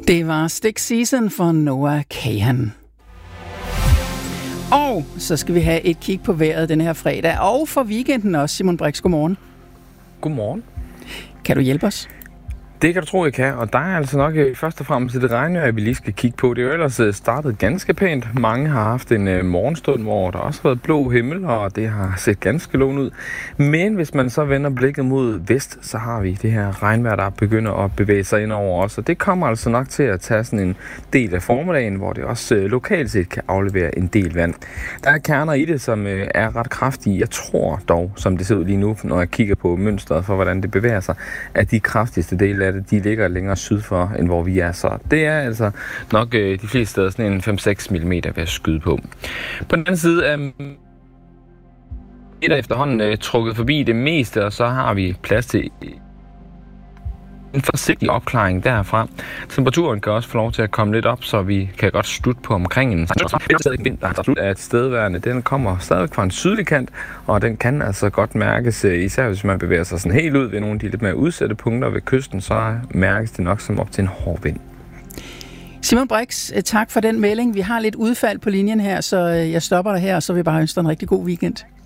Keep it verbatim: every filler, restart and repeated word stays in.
Det var Stick Season for Noah Kahan. Og så skal vi have et kig på vejret den her fredag, og for weekenden også. Simon Brix, godmorgen. Godmorgen. Kan du hjælpe os? Det kan du tro, jeg kan, og der er altså nok først og fremmest det regnvejr, vi lige skal kigge på. Det er jo ellers startet ganske pænt. Mange har haft en uh, morgenstund, hvor der også har været blå himmel, og det har set ganske lovende ud. Men hvis man så vender blikket mod vest, så har vi det her regnvejr, der begynder at bevæge sig ind over os. Og det kommer altså nok til at tage sådan en del af formiddagen, hvor det også uh, lokalt set kan aflevere en del vand. Der er kerner i det, som uh, er ret kraftige. Jeg tror dog, som det ser ud lige nu, når jeg kigger på mønstret for, hvordan det bevæger sig, at de kraftigste dele af de ligger længere syd for, end hvor vi er. Så det er altså nok øh, de fleste steder sådan en fem til seks millimeter ved at skyde på. På den anden side er der efterhånden øh, trukket forbi det meste, og så har vi plads til en forsigtig opklaring derfra. Temperaturen kan også få lov til at komme lidt op, så vi kan godt slutte på omkring en vind, der er slut af tilstedeværende. Den kommer stadig fra en sydlig kant, og den kan altså godt mærkes, især hvis man bevæger sig sådan helt ud ved nogle af de lidt mere udsatte punkter ved kysten, så mærkes det nok som op til en hård vind. Simon Brix, tak for den melding. Vi har lidt udfald på linjen her, så jeg stopper dig her, og så vil jeg bare ønske dig en rigtig god weekend.